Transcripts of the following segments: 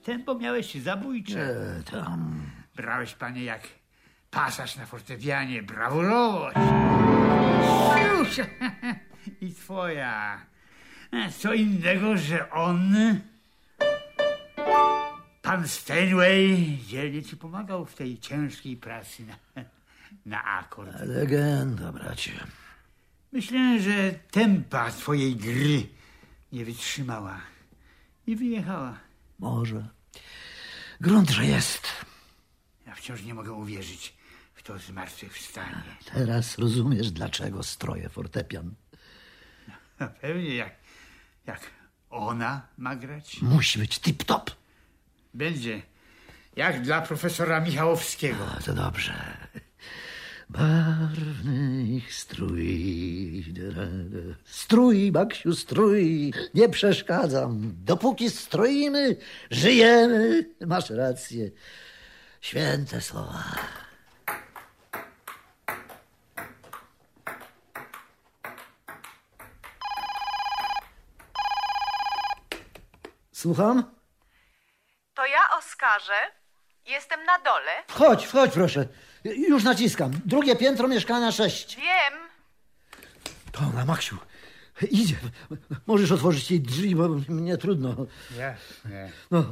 tempo miałeś zabójcze. Tam. Brałeś, panie, jak pasaż na fortepianie, brawurowo. I twoja. Co innego, że on, pan Steinway, dzielnie ci pomagał w tej ciężkiej pracy na akord. Legenda, bracie. Myślę, że tempa twojej gry nie wytrzymała i wyjechała. Może. Grunt, że jest. Ja wciąż nie mogę uwierzyć w to zmartwychwstanie. Teraz rozumiesz, dlaczego stroję fortepian. No, pewnie jak ona ma grać. Musi być tip-top. Będzie jak dla profesora Michałowskiego. To dobrze. Barwny ich strój. Strój, Maksiu, strój. Nie przeszkadzam. Dopóki stroimy, żyjemy. Masz rację. Święte słowa. Słucham? To ja, Oskarze. Jestem na dole. Wchodź, proszę. Już naciskam. Drugie piętro, mieszkania 6. Wiem. Dobra, Maksiu, idzie. Możesz otworzyć jej drzwi, bo mnie trudno. Jasne. No.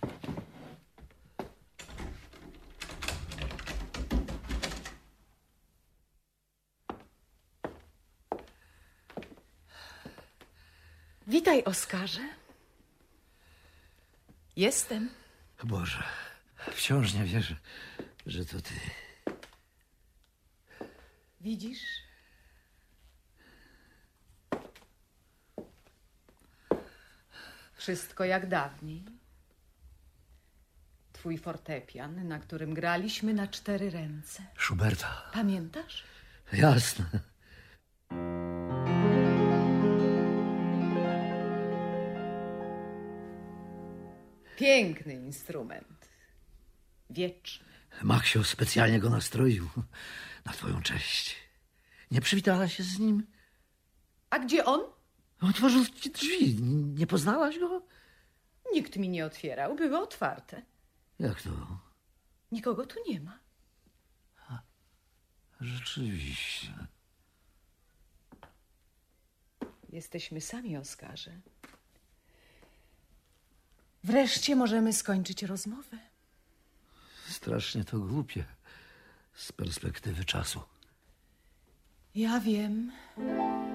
Witaj, Oskarze. Jestem. Boże, wciąż nie wierzę, że to ty. Widzisz? Wszystko jak dawniej. Twój fortepian, na którym graliśmy na 4 ręce. Schuberta. Pamiętasz? Jasne. Piękny instrument. Wieczny. Maksio specjalnie go nastroił na twoją cześć. Nie przywitała się z nim? A gdzie on? Otworzył ci drzwi. Nie poznałaś go? Nikt mi nie otwierał. Były otwarte. Jak to? Nikogo tu nie ma. Rzeczywiście. Jesteśmy sami, Oskarze. Wreszcie możemy skończyć rozmowę. Strasznie to głupie z perspektywy czasu. Ja wiem.